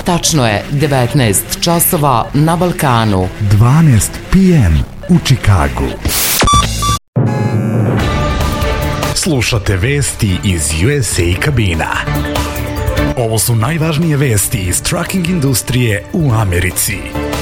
Tačno je 19 časova na Balkanu. 12 p.m. u Čikagu. Slušate vesti iz USA kabina. Ovo su najvažnije vesti iz trucking industrije u Americi.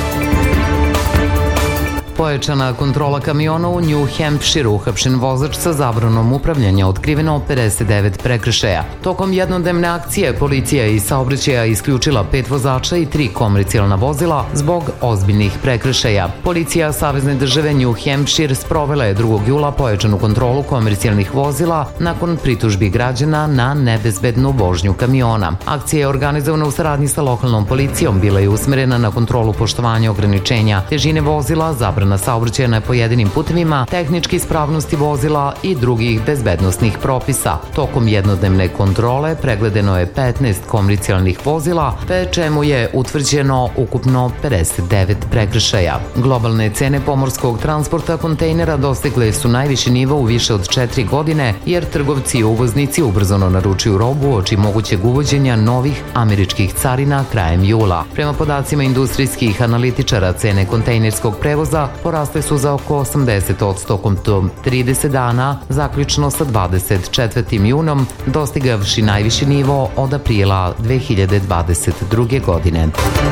Pojačana kontrola kamiona u New Hampshire, uhapšen vozač sa zabranom upravljanja, otkriveno 59 prekršaja. Tokom jednodnevne akcije policija iz saobraćaja isključila 5 vozača i 3 komercijalna vozila zbog ozbiljnih prekršaja. Policija Savezne države New Hampshire sprovela je 2. jula pojačanu kontrolu komercijalnih vozila nakon pritužbi građana na nebezbednu vožnju kamiona. Akcija je organizovana u saradnji sa lokalnom policijom, bila je usmerena na kontrolu poštovanja ograničenja težine vozila, zabrana saobraćaja na pojedinim putevima, tehničke ispravnosti vozila i drugih bezbednosnih propisa. Tokom jednodnevne kontrole pregledano je 15 komercijalnih vozila, pe čemu je utvrđeno ukupno 59 prekršaja. Globalne cene pomorskog transporta kontejnera dostigle su najviši nivo u više od 4 godine, jer trgovci i uvoznici ubrzano naručuju robu oči mogućeg uvođenja novih američkih carina krajem jula. Prema podacima industrijskih analitičara, cene kontejnerskog prevoza porasle su za oko 80% tokom 30 dana, zaključno sa 24. junom, dostigavši najviši nivo od aprila 2022. godine.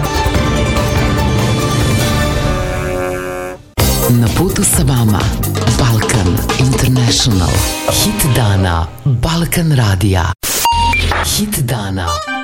Na putu sa vama Balkan International. Hit dana Balkan radija. Hit dana